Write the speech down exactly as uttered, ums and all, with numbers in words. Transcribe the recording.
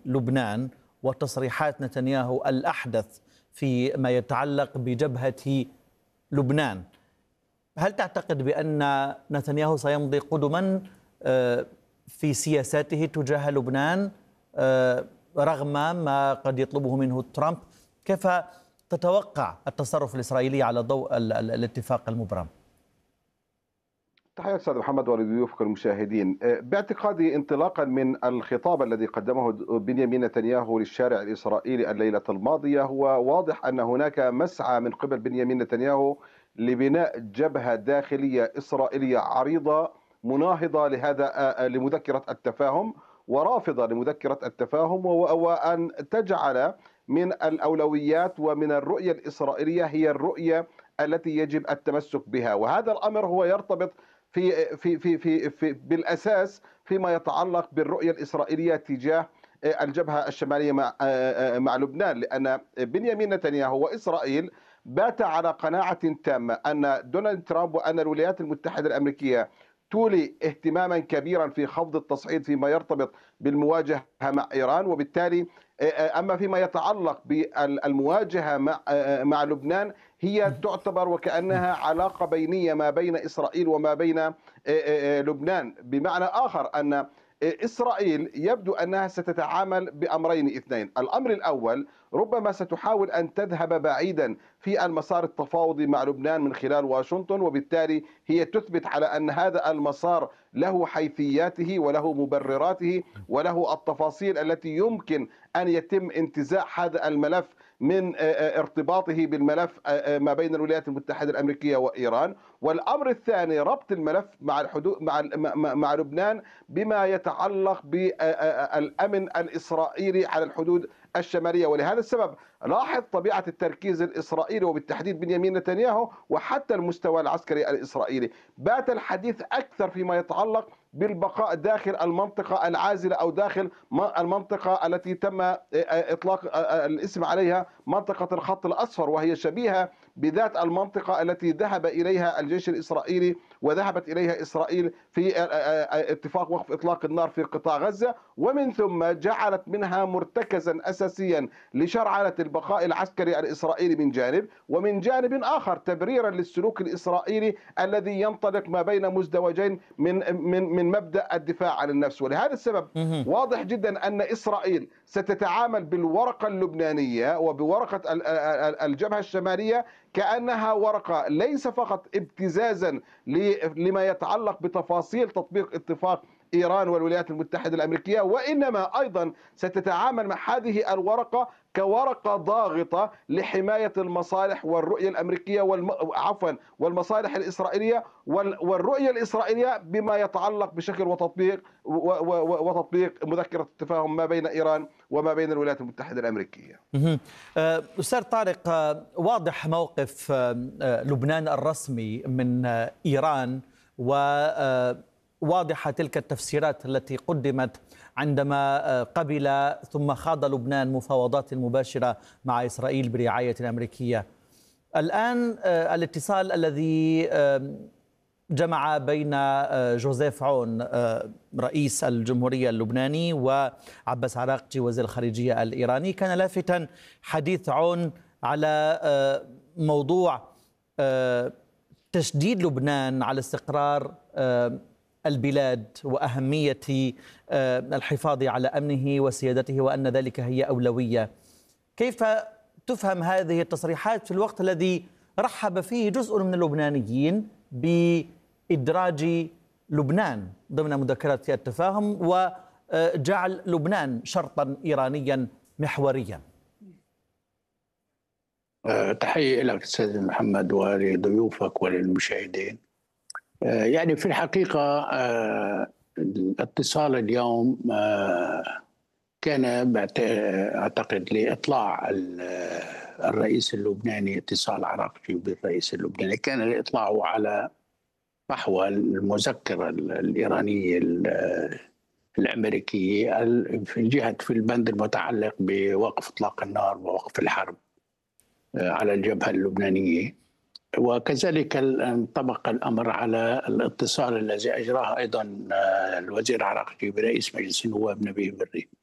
لبنان وتصريحات نتنياهو الأحدث فيما يتعلق بجبهة لبنان، هل تعتقد بأن نتنياهو سيمضي قدما في سياساته تجاه لبنان رغم ما قد يطلبه منه ترامب؟ كيف تتوقع التصرف الإسرائيلي على ضوء الاتفاق المبرم؟ تحية أستاذ محمد ولضيوفك المشاهدين. باعتقادي انطلاقا من الخطاب الذي قدمه بنيامين نتنياهو للشارع الإسرائيلي الليلة الماضية، هو واضح أن هناك مسعى من قبل بنيامين نتنياهو لبناء جبهة داخلية إسرائيلية عريضة مناهضة لهذا لمذكرة التفاهم ورافضة لمذكرة التفاهم، وأن تجعل من الأولويات ومن الرؤية الإسرائيلية هي الرؤية التي يجب التمسك بها. وهذا الأمر هو يرتبط في في في في, في بالأساس فيما يتعلق بالرؤية الإسرائيلية تجاه الجبهة الشمالية مع مع لبنان، لأن بنيامين نتنياهو وإسرائيل بات على قناعة تامة أن دونالد ترامب وأن الولايات المتحدة الأمريكية تولي اهتماما كبيرا في خفض التصعيد فيما يرتبط بالمواجهة مع إيران، وبالتالي أما فيما يتعلق بالمواجهة مع مع لبنان هي تعتبر وكأنها علاقة بينية ما بين إسرائيل وما بين لبنان. بمعنى آخر أن إسرائيل يبدو أنها ستتعامل بأمرين اثنين. الأمر الأول، ربما ستحاول أن تذهب بعيدا في المسار التفاوضي مع لبنان من خلال واشنطن، وبالتالي هي تثبت على أن هذا المسار له حيثياته وله مبرراته وله التفاصيل التي يمكن أن يتم انتزاع هذا الملف من ارتباطه بالملف ما بين الولايات المتحدة الأمريكية وإيران. والأمر الثاني، ربط الملف مع الحدود مع مع لبنان بما يتعلق بالأمن الإسرائيلي على الحدود الشمالية. ولهذا السبب لاحظ طبيعة التركيز الإسرائيلي وبالتحديد بنيامين نتنياهو وحتى المستوى العسكري الإسرائيلي، بات الحديث أكثر فيما يتعلق بالبقاء داخل المنطقة العازلة أو داخل المنطقة التي تم إطلاق الاسم عليها منطقة الخط الأصفر، وهي شبيهة بذات المنطقة التي ذهب إليها الجيش الإسرائيلي وذهبت إليها إسرائيل في اتفاق وقف إطلاق النار في قطاع غزة، ومن ثم جعلت منها مرتكزا أساسيا لشرعنة البقاء العسكري الإسرائيلي من جانب، ومن جانب آخر تبريرا للسلوك الإسرائيلي الذي ينطلق ما بين مزدوجين من من من مبدأ الدفاع عن النفس. ولهذا السبب واضح جدا أن إسرائيل ستتعامل بالورقة اللبنانية وبورقة الجبهة الشمالية كأنها ورقة ليس فقط ابتزازا لما يتعلق بتفاصيل تطبيق اتفاق إيران والولايات المتحدة الأمريكية، وإنما أيضا ستتعامل مع هذه الورقة كورقة ضاغطة لحماية المصالح والرؤية الأمريكية والم... عفوا والمصالح الإسرائيلية وال... والرؤية الإسرائيلية بما يتعلق بشكل وتطبيق و... و... وتطبيق مذكرة التفاهم ما بين إيران وما بين الولايات المتحدة الأمريكية. أستاذ طارق، واضح موقف لبنان الرسمي من إيران و واضحة تلك التفسيرات التي قدمت عندما قبل ثم خاض لبنان مفاوضات مباشرة مع إسرائيل برعاية أمريكية. الآن الاتصال الذي جمع بين جوزيف عون رئيس الجمهورية اللبناني وعباس عراقجي وزير الخارجية الإيراني كان لافتا حديث عون على موضوع تشديد لبنان على استقرار البلاد وأهمية الحفاظ على أمنه وسيادته وأن ذلك هي أولوية. كيف تفهم هذه التصريحات في الوقت الذي رحب فيه جزء من اللبنانيين بإدراج لبنان ضمن مذكرات التفاهم وجعل لبنان شرطا إيرانيا محوريا؟ تحية لك أستاذ محمد ولضيوفك وللمشاهدين. يعني في الحقيقة الاتصال اليوم كان أعتقد لإطلاع الرئيس اللبناني، اتصال عراقجي بالرئيس اللبناني، كان لإطلاعه على محور المذكرة الإيرانية الأمريكية في الجهة في البند المتعلق بوقف إطلاق النار ووقف الحرب على الجبهة اللبنانية، وكذلك انطبق الأمر على الاتصال الذي أجراه أيضا الوزير عراقجي برئيس مجلس النواب نبيه بري.